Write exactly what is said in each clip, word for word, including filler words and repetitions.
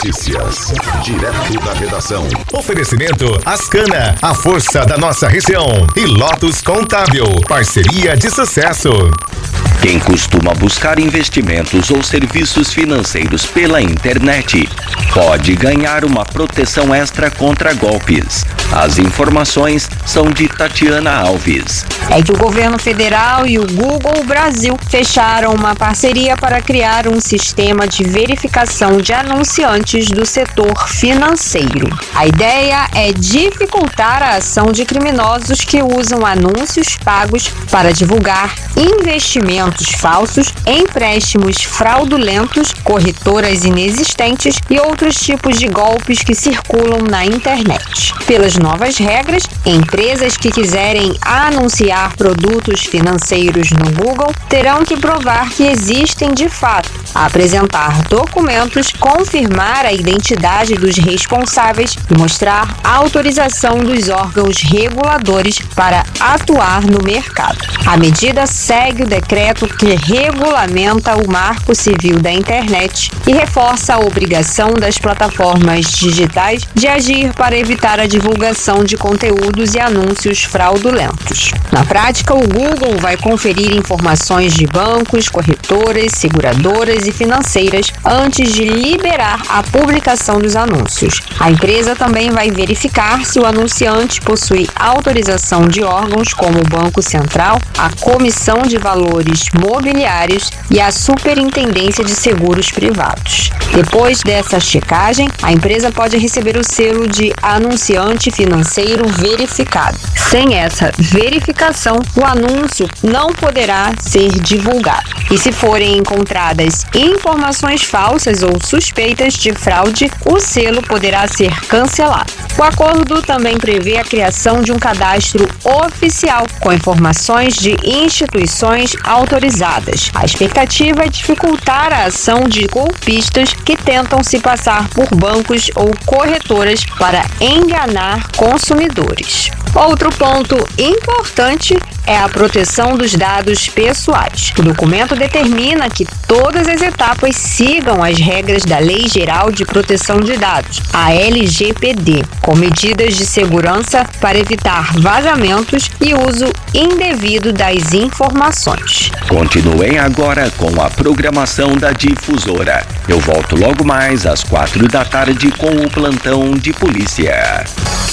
Notícias, direto da redação. Oferecimento Ascana, a força da nossa região. E Lotus Contábil, parceria de sucesso. Quem costuma buscar investimentos ou serviços financeiros pela internet pode ganhar uma proteção extra contra golpes. As informações são de Tatiana Alves. É que o governo federal e o Google Brasil fecharam uma parceria para criar um sistema de verificação de anunciantes do setor financeiro. A ideia é dificultar a ação de criminosos que usam anúncios pagos para divulgar investimentos falsos, empréstimos fraudulentos, corretoras inexistentes e outros tipos de golpes que circulam na internet. Pelas novas regras, empresas que quiserem anunciar produtos financeiros no Google terão que provar que existem de fato, apresentar documentos, confirmar a identidade dos responsáveis e mostrar a autorização dos órgãos reguladores para atuar no mercado. A medida segue o decreto que regulamenta o Marco Civil da Internet e reforça a obrigação das plataformas digitais de agir para evitar a divulgação de conteúdos e anúncios fraudulentos. Na prática, o Google vai conferir informações de bancos, corretoras, seguradoras e financeiras antes de liberar a publicação dos anúncios. A empresa também vai verificar se o anunciante possui autorização de órgãos como o Banco Central, a Comissão de Valores Mobiliários e a Superintendência de Seguros Privados. Depois dessa checagem, a empresa pode receber o selo de anunciante financeiro verificado. Sem essa verificação, o anúncio não poderá ser divulgado. E se forem encontradas informações falsas ou suspeitas de fraude, o selo poderá ser cancelado. O acordo também prevê a criação de um cadastro oficial com informações de instituições autorizadas. A expectativa é dificultar a ação de golpistas que tentam se passar por bancos ou corretoras para enganar consumidores. Outro ponto importante é a proteção dos dados pessoais. O documento determina que todas as etapas sigam as regras da Lei Geral de Proteção de Dados, a L G P D, com medidas de segurança para evitar vazamentos e uso indevido das informações. Continuem agora com a programação da Difusora. Eu volto logo mais às quatro da tarde com o plantão de polícia.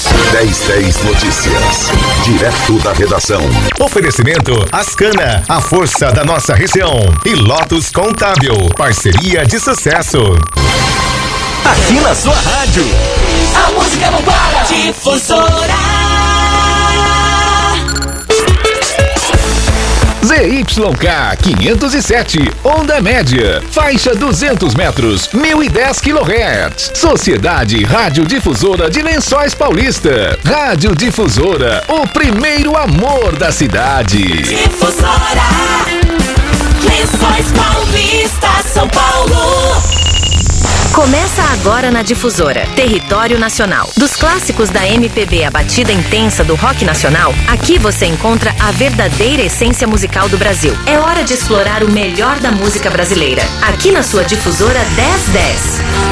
dez dez Notícias, direto da redação. Oferecimento Ascana, a força da nossa região. E Lotus Contábil, parceria de sucesso. Aqui na sua rádio, a música não para. Difusora. Z Y K quinhentos e sete, onda média, faixa duzentos metros, mil e dez quilohertz. Sociedade Radiodifusora de Lençóis Paulista. Radiodifusora, o primeiro amor da cidade. Difusora, Lençóis Paulista, São Paulo. Começa agora na Difusora, Território Nacional. Dos clássicos da M P B à batida intensa do rock nacional, aqui você encontra a verdadeira essência musical do Brasil. É hora de explorar o melhor da música brasileira. Aqui na sua Difusora dez dez.